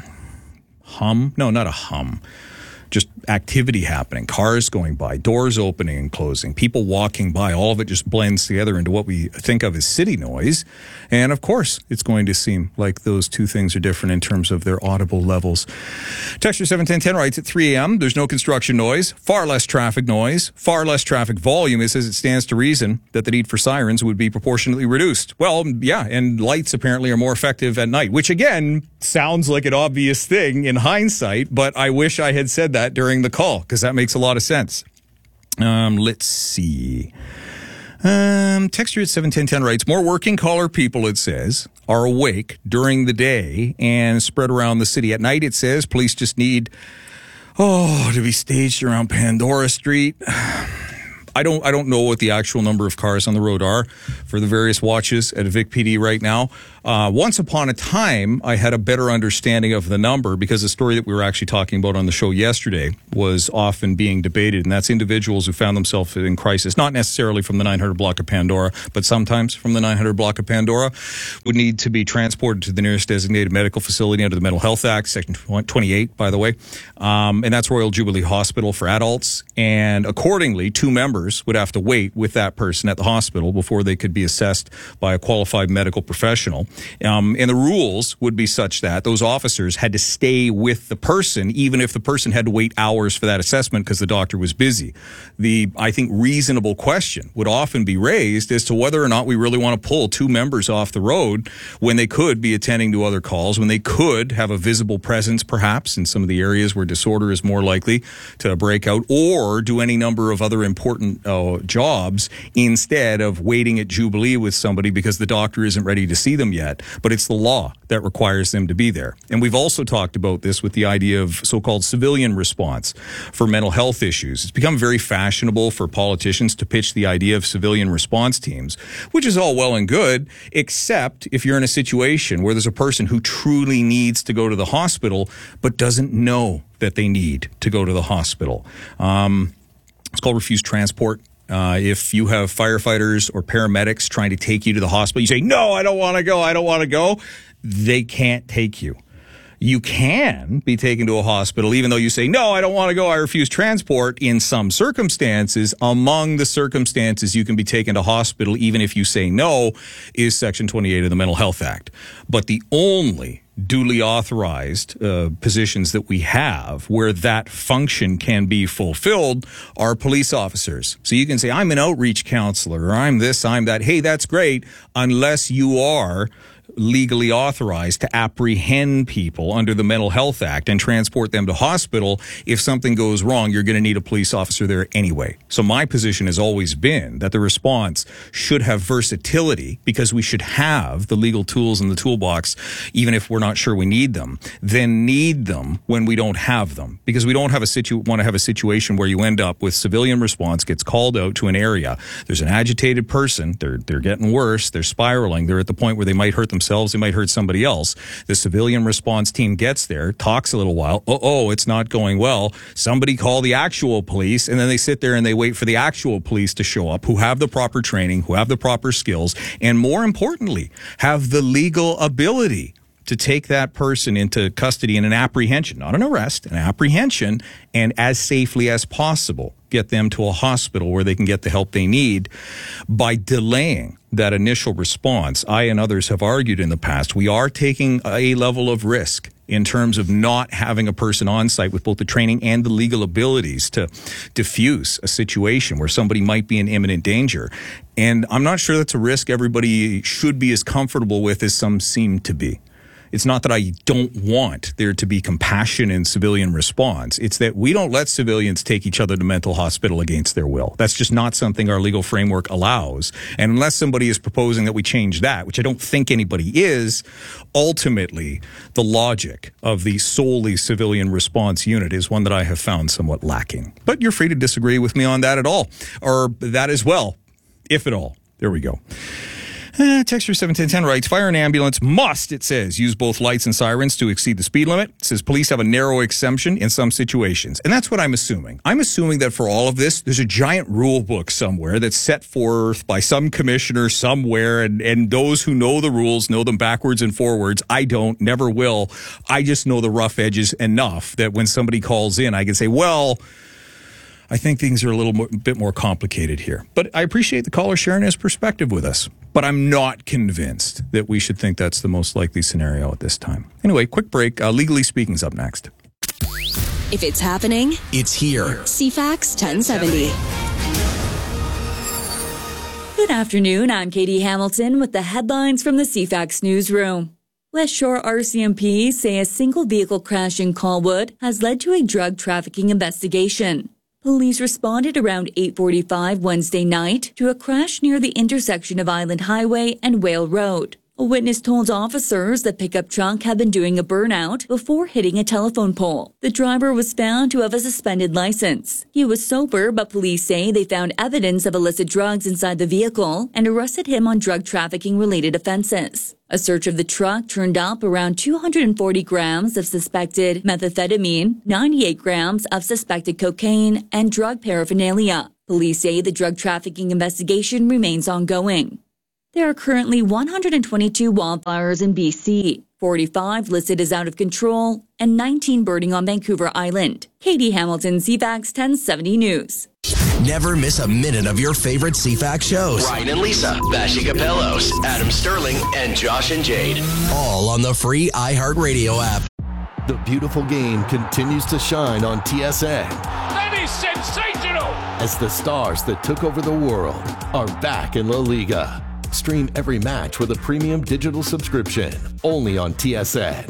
hum. No, not a hum. Just activity happening, cars going by, doors opening and closing, people walking by. All of it just blends together into what we think of as city noise. And of course, it's going to seem like those two things are different in terms of their audible levels. Texture seven ten ten writes at three a.m. There's no construction noise, far less traffic noise, far less traffic volume. It says it stands to reason that the need for sirens would be proportionately reduced. Well, yeah, and lights apparently are more effective at night, which again sounds like an obvious thing in hindsight, but I wish I had said that during the call, because that makes a lot of sense. Um, let's see. Um, Texture at seven ten ten writes, more working collar people, it says, are awake during the day and spread around the city. At night, it says, police just need, oh, to be staged around Pandora Street. I don't I don't know what the actual number of cars on the road are for the various watches at Vic P D right now. Uh, once upon a time, I had a better understanding of the number because the story that we were actually talking about on the show yesterday was often being debated, and that's individuals who found themselves in crisis, not necessarily from the nine hundred block of Pandora, but sometimes from the nine hundred block of Pandora, would need to be transported to the nearest designated medical facility under the Mental Health Act, Section twenty-eight, by the way, um, and that's Royal Jubilee Hospital for adults, and accordingly, two members would have to wait with that person at the hospital before they could be assessed by a qualified medical professional. Um, and the rules would be such that those officers had to stay with the person, even if the person had to wait hours for that assessment because the doctor was busy. The, I think, reasonable question would often be raised as to whether or not we really want to pull two members off the road when they could be attending to other calls, when they could have a visible presence, perhaps, in some of the areas where disorder is more likely to break out, or do any number of other important Uh, jobs instead of waiting at Jubilee with somebody because the doctor isn't ready to see them yet. But it's the law that requires them to be there. And we've also talked about this with the idea of so-called civilian response for mental health issues. It's become very fashionable for politicians to pitch the idea of civilian response teams, which is all well and good, except if you're in a situation where there's a person who truly needs to go to the hospital but doesn't know that they need to go to the hospital. Um, It's called refused transport. Uh, if you have firefighters or paramedics trying to take you to the hospital, you say, no, I don't want to go, I don't want to go. They can't take you. You can be taken to a hospital, even though you say, no, I don't want to go, I refuse transport. In some circumstances, among the circumstances you can be taken to hospital, even if you say no, is Section twenty-eight of the Mental Health Act. But the only duly authorized uh, positions that we have where that function can be fulfilled are police officers. So you can say, I'm an outreach counselor, or I'm this, I'm that. Hey, that's great, unless you are legally authorized to apprehend people under the Mental Health Act and transport them to hospital. If something goes wrong, you're going to need a police officer there anyway. So my position has always been that the response should have versatility, because we should have the legal tools in the toolbox, even if we're not sure we need them, then need them when we don't have them. Because we don't have a situ- want to have a situation where you end up with civilian response gets called out to an area. There's an agitated person. They're, they're getting worse. They're spiraling. They're at the point where they might hurt themselves, they might hurt somebody else. The civilian response team gets there, talks a little while. Oh, oh, it's not going well. Somebody call the actual police, and then they sit there and they wait for the actual police to show up, who have the proper training, who have the proper skills, and more importantly, have the legal ability to take that person into custody in an apprehension, not an arrest, an apprehension, and as safely as possible, get them to a hospital where they can get the help they need. By delaying that initial response, I and others have argued in the past, we are taking a level of risk in terms of not having a person on site with both the training and the legal abilities to diffuse a situation where somebody might be in imminent danger. And I'm not sure that's a risk everybody should be as comfortable with as some seem to be. It's not that I don't want there to be compassion in civilian response. It's that we don't let civilians take each other to mental hospital against their will. That's just not something our legal framework allows. And unless somebody is proposing that we change that, which I don't think anybody is, ultimately, the logic of the solely civilian response unit is one that I have found somewhat lacking. But you're free to disagree with me on that at all, or that as well, if at all. There we go. Uh, Texture seven ten ten writes, fire and ambulance must, it says, use both lights and sirens to exceed the speed limit. It says police have a narrow exemption in some situations. And that's what I'm assuming. I'm assuming that for all of this, there's a giant rule book somewhere that's set forth by some commissioner somewhere, and, and those who know the rules know them backwards and forwards. I don't, never will. I just know the rough edges enough that when somebody calls in, I can say, well, I think things are a little more, bit more complicated here. But I appreciate the caller sharing his perspective with us. But I'm not convinced that we should think that's the most likely scenario at this time. Anyway, quick break. Uh, Legally Speaking's up next. If it's happening, it's here. C FAX ten seventy. Good afternoon. I'm Katie Hamilton with the headlines from the C FAX newsroom. West Shore R C M P say a single vehicle crash in Colwood has led to a drug trafficking investigation. Police responded around eight forty-five Wednesday night to a crash near the intersection of Island Highway and Whale Road. A witness told officers the pickup truck had been doing a burnout before hitting a telephone pole. The driver was found to have a suspended license. He was sober, but police say they found evidence of illicit drugs inside the vehicle and arrested him on drug trafficking-related offenses. A search of the truck turned up around two hundred forty grams of suspected methamphetamine, ninety-eight grams of suspected cocaine, and drug paraphernalia. Police say the drug trafficking investigation remains ongoing. There are currently one hundred twenty-two wildfires in B C, forty-five listed as out of control, and nineteen burning on Vancouver Island. Katie Hamilton, C FAX ten seventy News. Never miss a minute of your favorite C FAX shows. Ryan and Lisa, Vashi Capellos, Adam Sterling, and Josh and Jade. All on the free iHeartRadio app. The beautiful game continues to shine on T S N. That is sensational! As the stars that took over the world are back in La Liga. Stream every match with a premium digital subscription, only on T S N.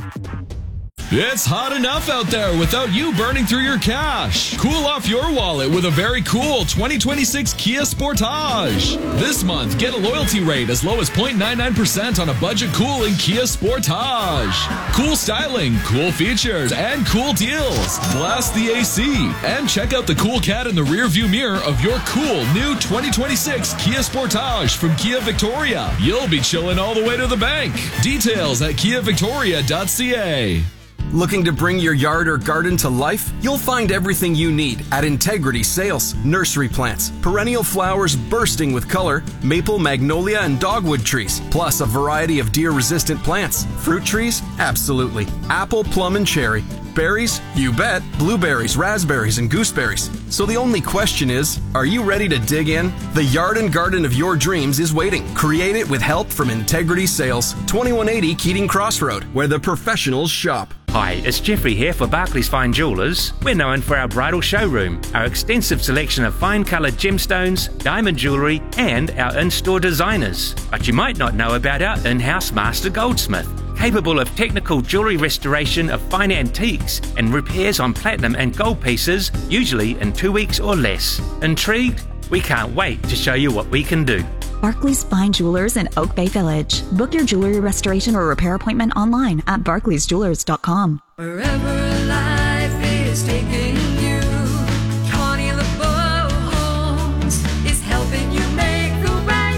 It's hot enough out there without you burning through your cash. Cool off your wallet with a very cool twenty twenty-six Kia Sportage. This month, get a loyalty rate as low as zero point nine nine percent on a budget cooling Kia Sportage. Cool styling, cool features, and cool deals. Blast the A C and check out the cool cat in the rear view mirror of your cool new twenty twenty-six Kia Sportage from Kia Victoria. You'll be chilling all the way to the bank. Details at kia victoria dot c a. Looking to bring your yard or garden to life? You'll find everything you need at Integrity Sales. Nursery plants, perennial flowers bursting with color, maple, magnolia, and dogwood trees, plus a variety of deer-resistant plants. Fruit trees? Absolutely. Apple, plum, and cherry. Berries? You bet. Blueberries, raspberries, and gooseberries. So the only question is, are you ready to dig in? The yard and garden of your dreams is waiting. Create it with help from Integrity Sales. twenty-one eighty Keating Crossroad, where the professionals shop. Hi, it's Jeffrey here for Barclays Fine Jewellers. We're known for our bridal showroom, our extensive selection of fine coloured gemstones, diamond jewellery, and our in-store designers. But you might not know about our in-house master goldsmith, capable of technical jewellery restoration of fine antiques and repairs on platinum and gold pieces, usually in two weeks or less. Intrigued? We can't wait to show you what we can do. Barclays Fine Jewelers in Oak Bay Village. Book your jewelry restoration or repair appointment online at barclays jewelers dot com. Wherever life is taking you, Connie LeBeau Homes is helping you make the right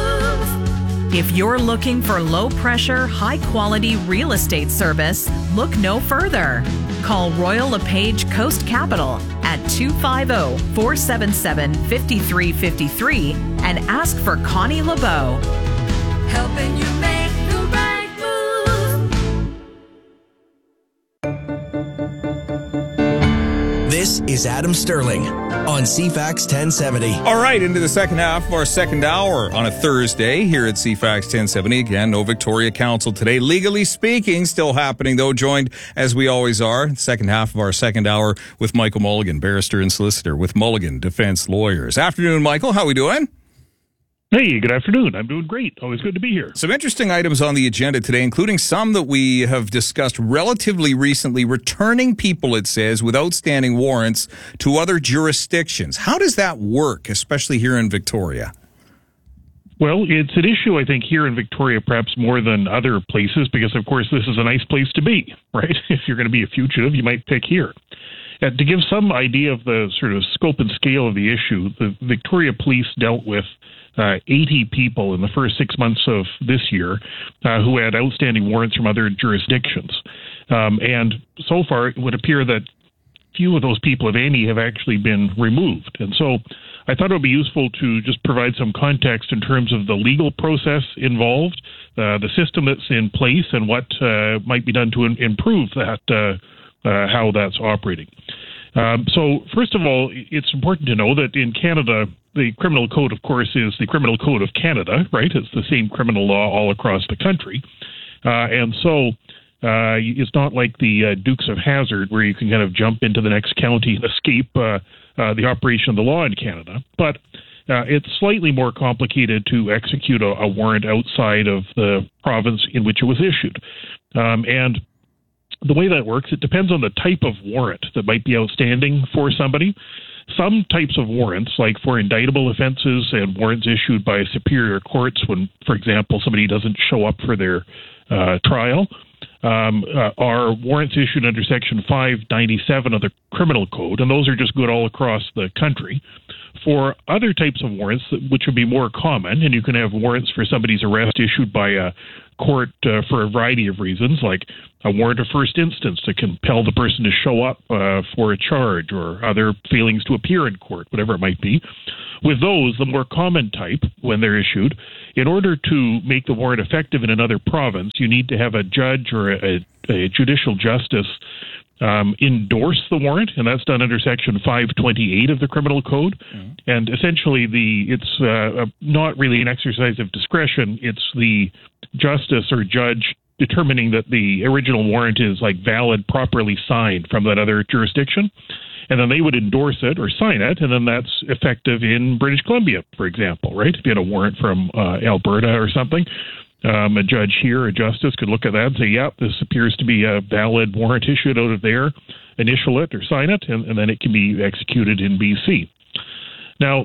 move. If you're looking for low-pressure, high-quality real estate service, look no further. Call Royal LePage Coast Capital at two five zero, four seven seven, five three five three and ask for Connie LeBeau. Helping you make the right move. This is Adam Sterling on C FAX ten seventy. All right, into the second half of our second hour on a Thursday here at C FAX ten seventy. Again, no Victoria Council today. Legally Speaking, still happening, though, joined, as we always are, second half of our second hour with Michael Mulligan, barrister and solicitor with Mulligan Defense Lawyers. Afternoon, Michael. How are we doing? Hey, good afternoon. I'm doing great. Always good to be here. Some interesting items on the agenda today, including some that we have discussed relatively recently, returning people, it says, with outstanding warrants to other jurisdictions. How does that work, especially here in Victoria? Well, it's an issue, I think, here in Victoria, perhaps more than other places, because, of course, this is a nice place to be, right? If you're going to be a fugitive, you might pick here. Uh, to give some idea of the sort of scope and scale of the issue, the Victoria Police dealt with uh, eighty people in the first six months of this year uh, who had outstanding warrants from other jurisdictions. Um, and so far, it would appear that few of those people, if any, have actually been removed. And so I thought it would be useful to just provide some context in terms of the legal process involved, uh, the system that's in place, and what uh, might be done to in- improve that, uh, uh, how that's operating. Um, so, first of all, it's important to know that in Canada, the criminal code, of course, is the criminal code of Canada, right? It's the same criminal law all across the country. Uh, and so uh, it's not like the uh, Dukes of Hazzard, where you can kind of jump into the next county and escape uh, uh, the operation of the law in Canada. But uh, it's slightly more complicated to execute a, a warrant outside of the province in which it was issued. Um, and the way that works, it depends on the type of warrant that might be outstanding for somebody. Some types of warrants, like for indictable offenses and warrants issued by superior courts when, for example, somebody doesn't show up for their uh, trial, um, uh, are warrants issued under Section five ninety-seven of the Criminal Code, and those are just good all across the country. For other types of warrants, which would be more common, and you can have warrants for somebody's arrest issued by a court uh, for a variety of reasons, like a warrant of first instance to compel the person to show up uh, for a charge, or other failings to appear in court, whatever it might be. With those, the more common type, when they're issued, in order to make the warrant effective in another province, you need to have a judge or a, a judicial justice Um, endorse the warrant, and that's done under Section five twenty-eight of the Criminal Code. Mm-hmm. And essentially, the it's uh, not really an exercise of discretion. It's the justice or judge determining that the original warrant is like valid, properly signed from that other jurisdiction. And then they would endorse it or sign it, and then that's effective in British Columbia, for example, right? If you had a warrant from uh, Alberta or something, Um, a judge here, a justice, could look at that and say, yep, this appears to be a valid warrant issued out of there, initial it or sign it, and, and then it can be executed in B C. Now,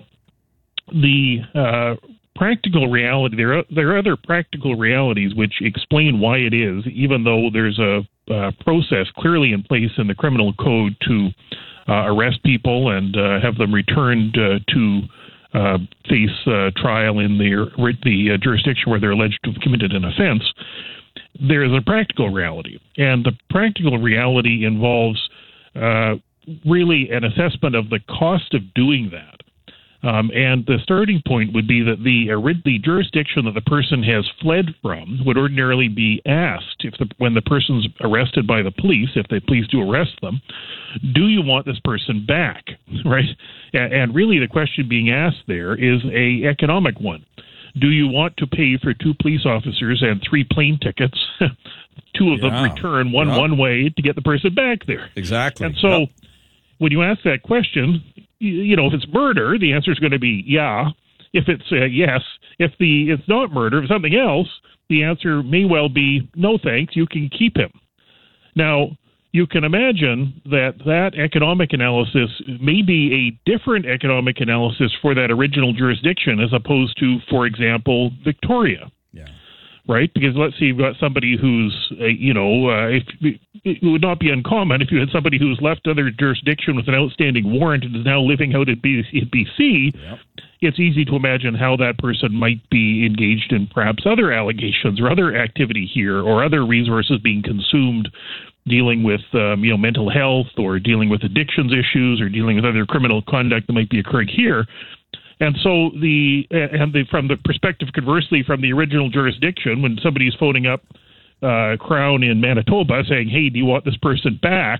the uh, practical reality, there are, there are other practical realities which explain why it is, even though there's a, a process clearly in place in the criminal code to uh, arrest people and uh, have them returned uh, to Uh, face uh, trial in the, the uh, jurisdiction where they're alleged to have committed an offense, there is a practical reality. And the practical reality involves uh, really an assessment of the cost of doing that. Um, and the starting point would be that the, uh, the jurisdiction that the person has fled from would ordinarily be asked, if the, when the person's arrested by the police, if the police do arrest them, do you want this person back, right? And, and really the question being asked there is a economic one. Do you want to pay for two police officers and three plane tickets, two of yeah. them return one yep. one way to get the person back there? Exactly. And so yep. when you ask that question, you know, if it's murder, the answer is going to be yeah. If it's uh, yes, if the it's not murder, if it's something else, the answer may well be no thanks, you can keep him. Now, you can imagine that that economic analysis may be a different economic analysis for that original jurisdiction as opposed to, for example, Victoria. Yeah. Right? Because let's say you've got somebody who's, uh, you know, uh, if, it would not be uncommon if you had somebody who's left other jurisdiction with an outstanding warrant and is now living out in B C. Yep. It's easy to imagine how that person might be engaged in perhaps other allegations or other activity here, or other resources being consumed dealing with um, you know, mental health, or dealing with addictions issues, or dealing with other criminal conduct that might be occurring here. And so the and the, from the perspective, conversely, from the original jurisdiction, when somebody's phoning up uh, Crown in Manitoba saying, hey, do you want this person back?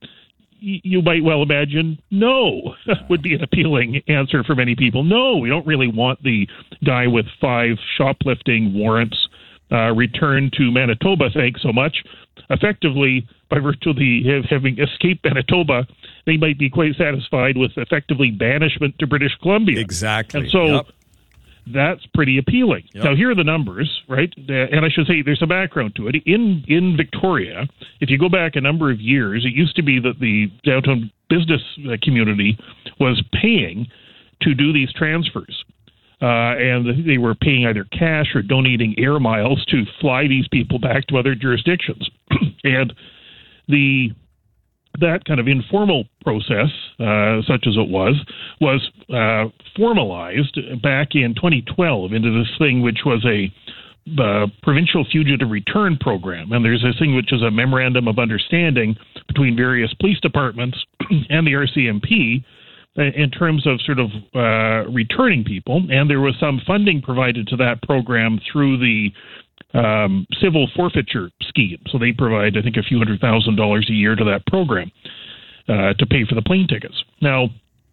Y- you might well imagine no would be an appealing answer for many people. No, we don't really want the guy with five shoplifting warrants uh, returned to Manitoba, thanks so much. Effectively, by virtue of the, having escaped Manitoba, they might be quite satisfied with effectively banishment to British Columbia. Exactly. And so yep. that's pretty appealing. Yep. Now, here are the numbers, right? Uh, and I should say there's some background to it. In in Victoria, if you go back a number of years, it used to be that the downtown business community was paying to do these transfers. Uh, and they were paying either cash or donating air miles to fly these people back to other jurisdictions. And the that kind of informal process, uh, such as it was, was uh, formalized back in twenty twelve into this thing which was a uh, provincial fugitive return program. And there's this thing which is a memorandum of understanding between various police departments and the R C M P in terms of sort of uh, returning people. And there was some funding provided to that program through the Um, civil forfeiture scheme. So they provide, I think, a few hundred thousand dollars a year to that program uh, to pay for the plane tickets. Now,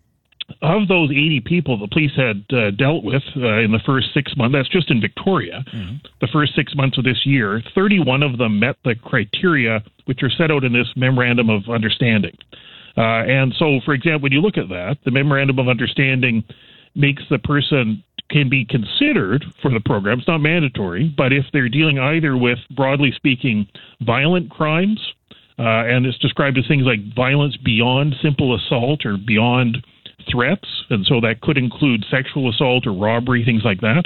of those eighty people the police had uh, dealt with uh, in the first six months, that's just in Victoria, mm-hmm. the first six months of this year, thirty-one of them met the criteria which are set out in this Memorandum of Understanding. Uh, and so, for example, when you look at that, the Memorandum of Understanding makes the person can be considered for the program. It's not mandatory, but if they're dealing either with, broadly speaking, violent crimes, uh, and it's described as things like violence beyond simple assault or beyond threats, and so that could include sexual assault or robbery, things like that,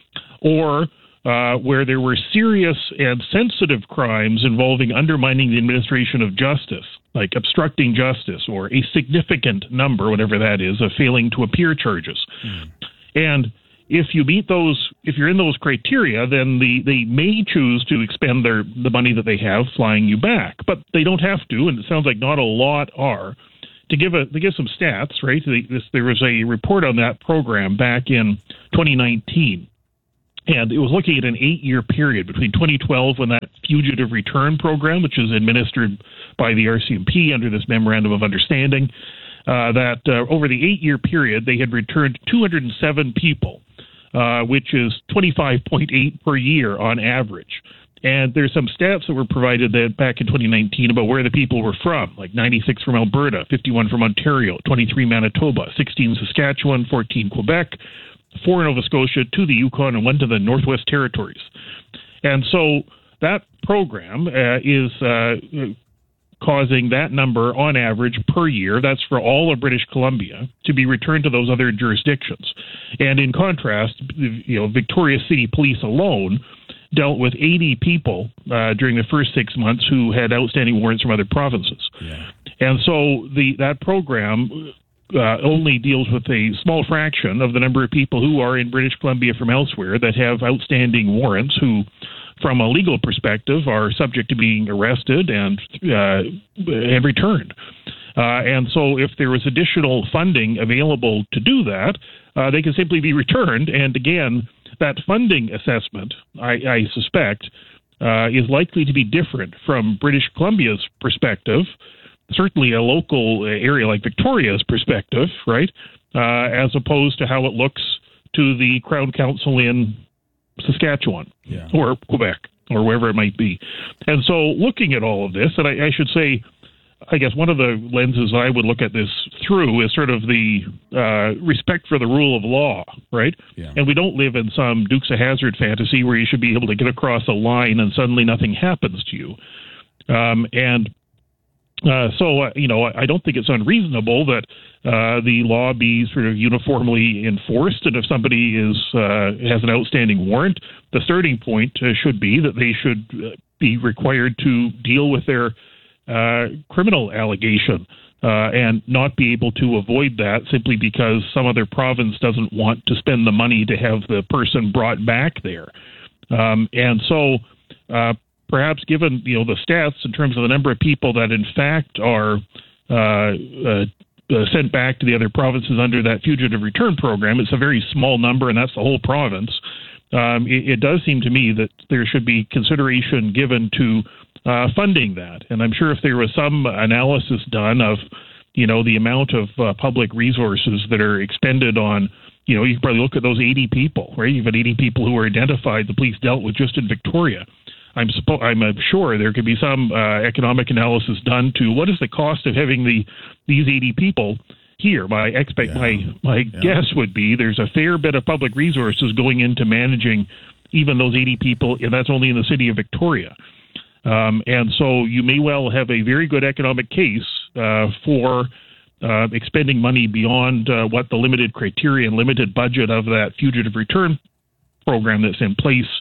or uh, where there were serious and sensitive crimes involving undermining the administration of justice, like obstructing justice or a significant number, whatever that is, of failing to appear charges. Mm. And if you meet those, if you're in those criteria, then the, they may choose to expend their the money that they have flying you back, but they don't have to, and it sounds like not a lot are. To give a to give some stats, right? This, there was a report on that program back in twenty nineteen, and it was looking at an eight-year period between twenty twelve, when that fugitive return program, which is administered by the R C M P under this Memorandum of Understanding, uh, that uh, over the eight-year period they had returned two hundred seven people. Uh, which is twenty-five point eight per year on average. And there's some stats that were provided that back in twenty nineteen about where the people were from, like ninety-six from Alberta, fifty-one from Ontario, twenty-three Manitoba, sixteen Saskatchewan, fourteen Quebec, four Nova Scotia, two the Yukon, and one to the Northwest Territories. And so that program uh, is uh, causing that number on average per year, that's for all of British Columbia, to be returned to those other jurisdictions. And in contrast, you know, Victoria City Police alone dealt with eighty people uh, during the first six months who had outstanding warrants from other provinces. Yeah. And so the that program uh, only deals with a small fraction of the number of people who are in British Columbia from elsewhere that have outstanding warrants, who from a legal perspective are subject to being arrested and uh, and returned. Uh, and so if there was additional funding available to do that, uh, they can simply be returned. And again, that funding assessment, I, I suspect, uh, is likely to be different from British Columbia's perspective, certainly a local area like Victoria's perspective, right, uh, as opposed to how it looks to the Crown Council in Saskatchewan yeah. or Quebec or wherever it might be. And so looking at all of this, and I, I should say, I guess one of the lenses I would look at this through is sort of the uh, respect for the rule of law, right? Yeah. And we don't live in some Dukes of Hazzard fantasy where you should be able to get across a line and suddenly nothing happens to you. Um, and uh, so, uh, you know, I don't think it's unreasonable that uh, the law be sort of uniformly enforced. And if somebody is uh, has an outstanding warrant, the starting point uh, should be that they should uh, be required to deal with their Uh, criminal allegation uh, and not be able to avoid that simply because some other province doesn't want to spend the money to have the person brought back there. Um, and so uh, perhaps given, you know, the stats in terms of the number of people that in fact are uh, uh, uh, sent back to the other provinces under that fugitive return program, it's a very small number, and that's the whole province. Um, it, it does seem to me that there should be consideration given to Uh, funding that. And I'm sure if there was some analysis done of, you know, the amount of uh, public resources that are expended on, you know, you can probably look at those eighty people, right? You've got eighty people who were identified the police dealt with just in Victoria. I'm suppo- I'm uh, sure there could be some uh, economic analysis done to what is the cost of having the these eighty people here. My expect yeah. my my yeah. guess would be there's a fair bit of public resources going into managing even those eighty people, and that's only in the city of Victoria. Um, and so you may well have a very good economic case uh, for uh, expending money beyond uh, what the limited criteria and limited budget of that fugitive return program that's in place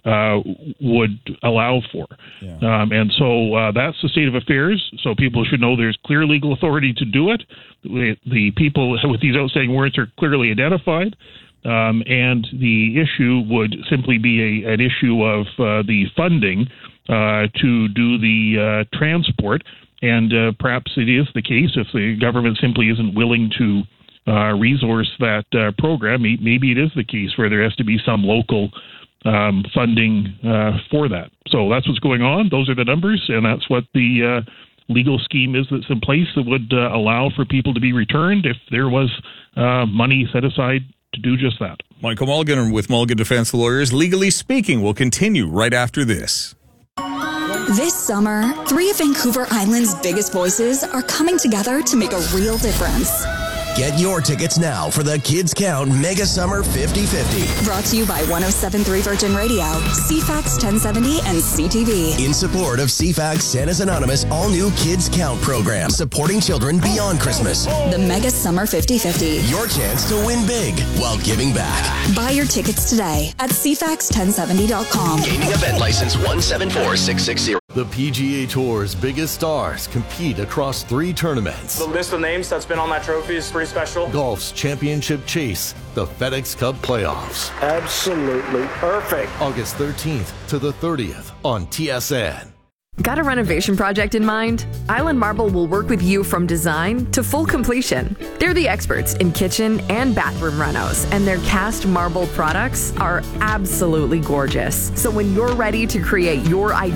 uh, would allow for. Yeah. Um, and so uh, that's the state of affairs. So people should know there's clear legal authority to do it. The, the people with these outstanding warrants are clearly identified. Um, and the issue would simply be a, an issue of uh, the funding uh, to do the uh, transport. And uh, perhaps it is the case if the government simply isn't willing to uh, resource that uh, program. Maybe it is the case where there has to be some local um, funding uh, for that. So that's what's going on. Those are the numbers, and that's what the uh, legal scheme is that's in place that would uh, allow for people to be returned if there was uh, money set aside to do just that. Michael Mulligan with Mulligan Defense Lawyers. Legally Speaking will continue right after this. This summer, three of Vancouver Island's biggest voices are coming together to make a real difference. Get your tickets now for the Kids Count Mega Summer fifty fifty. Brought to you by one oh seven point three Virgin Radio, C FAX ten seventy, and C T V. In support of C FAX Santa's Anonymous all-new Kids Count program, supporting children beyond Christmas. The Mega Summer fifty fifty. Your chance to win big while giving back. Buy your tickets today at C FAX ten seventy dot com. Gaming event license one seven four six six zero. The P G A Tour's biggest stars compete across three tournaments. The list of names that's been on that trophy is pretty special. Golf's championship chase, the FedEx Cup playoffs. Absolutely perfect. August thirteenth to the thirtieth on T S N. Got a renovation project in mind? Island Marble will work with you from design to full completion. They're the experts in kitchen and bathroom renos, and their cast marble products are absolutely gorgeous. So when you're ready to create your ideal